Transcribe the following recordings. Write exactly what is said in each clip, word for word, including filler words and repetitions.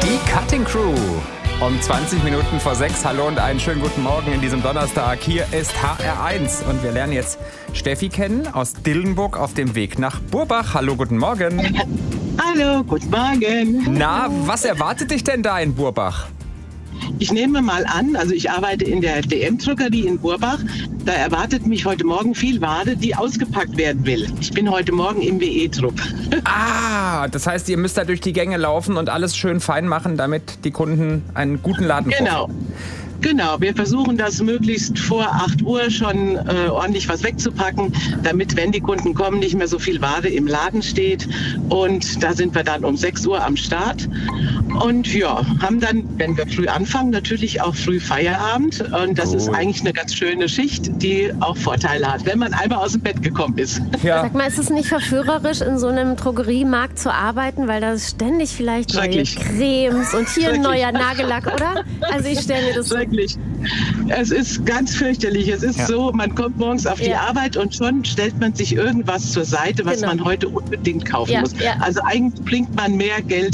Die Cutting Crew. Um zwanzig Minuten vor sechs. Hallo und einen schönen guten Morgen in diesem Donnerstag. Hier ist H R eins und wir lernen jetzt Steffi kennen aus Dillenburg auf dem Weg nach Burbach. Hallo, guten Morgen. Hallo, guten Morgen. Na, was erwartet dich denn da in Burbach? Ich nehme mal an, also ich arbeite in der D M-Druckerie in Burbach. Da erwartet mich heute Morgen viel Ware, die ausgepackt werden will. Ich bin heute Morgen im W E-Druck. Ah, das heißt, ihr müsst da durch die Gänge laufen und alles schön fein machen, damit die Kunden einen guten Laden Genau. vorfinden. Genau, wir versuchen das möglichst vor acht Uhr schon äh, ordentlich was wegzupacken, damit, wenn die Kunden kommen, nicht mehr so viel Ware im Laden steht. Und da sind wir dann um sechs Uhr am Start. Und ja, haben dann, wenn wir früh anfangen, natürlich auch früh Feierabend. Und das Oh. ist eigentlich eine ganz schöne Schicht, die auch Vorteile hat, wenn man einmal aus dem Bett gekommen ist. Ja. Sag mal, ist es nicht verführerisch, in so einem Drogeriemarkt zu arbeiten, weil da ist ständig vielleicht neue Schrecklich. Cremes und hier ein Schrecklich. neuer Nagellack, oder? Also ich stelle mir das so. Schrecklich. Es ist ganz fürchterlich. Es ist Ja. so, man kommt morgens auf die Ja. Arbeit und schon stellt man sich irgendwas zur Seite, was Genau. man heute unbedingt kaufen Ja, muss. ja. Also eigentlich bringt man mehr Geld.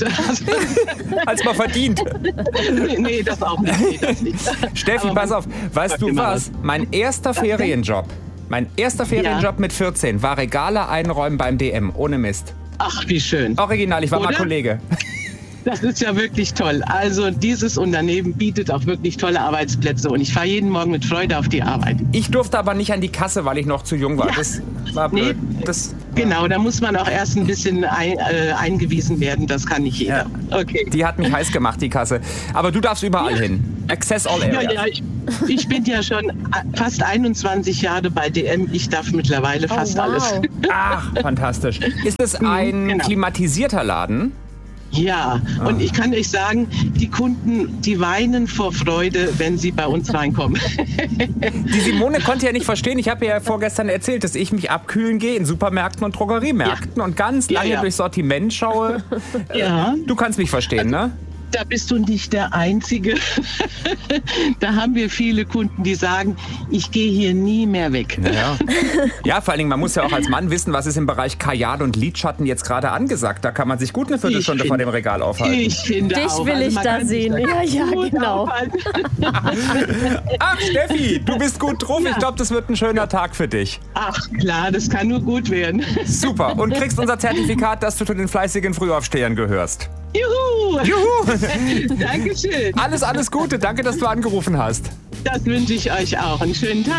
Als man verdient. nee, nee, das auch nicht. Nee, das nicht. Steffi, Aber pass man- auf. Weißt du immer was? Mein erster Ferienjob, mein erster Ferienjob mit vierzehn war Regale einräumen beim D M. Ohne Mist. Ach, wie schön. Original, ich war mal Oder? Kollege. Das ist ja wirklich toll. Also dieses Unternehmen bietet auch wirklich tolle Arbeitsplätze und ich fahre jeden Morgen mit Freude auf die Arbeit. Ich durfte aber nicht an die Kasse, weil ich noch zu jung war. Ja. Das war Nee. blöd. Das, Genau, da muss man auch erst ein bisschen ein, äh, eingewiesen werden. Das kann nicht jeder. Okay. die hat mich heiß gemacht, die Kasse. Aber du darfst überall hin. Access all Ja, areas. ja, ich, ich bin ja schon fast einundzwanzig Jahre bei D M. Ich darf mittlerweile fast wow. alles. Ach, fantastisch. Ist es ein genau. klimatisierter Laden? Ja, und ich kann euch sagen, die Kunden, die weinen vor Freude, wenn sie bei uns reinkommen. Die Simone konnte ja nicht verstehen. Ich habe ja vorgestern erzählt, dass ich mich abkühlen gehe in Supermärkten und Drogeriemärkten und ganz Ja, lange ja. durchs Sortiment schaue. Ja. Du kannst mich verstehen, ne? Da bist du nicht der Einzige. Da haben wir viele Kunden, die sagen, ich gehe hier nie mehr weg. Ja. Ja, vor allen Dingen, man muss ja auch als Mann wissen, was ist im Bereich Kajal und Lidschatten jetzt gerade angesagt. Da kann man sich gut eine Viertelstunde Ich vor finde- dem Regal aufhalten. Ich finde Dich auch. will Also ich man da kann sich sehen. Ja, ja, gut genau. aufhalten. Ach, Steffi, du bist gut drauf. Ja. Ich glaube, das wird ein schöner Tag für dich. Ach klar, das kann nur gut werden. Super. Und kriegst unser Zertifikat, dass du zu den fleißigen Frühaufstehern gehörst. Juhu! Juhu! Dankeschön. Alles, alles Gute. Danke, dass du angerufen hast. Das wünsche ich euch auch. Einen schönen Tag.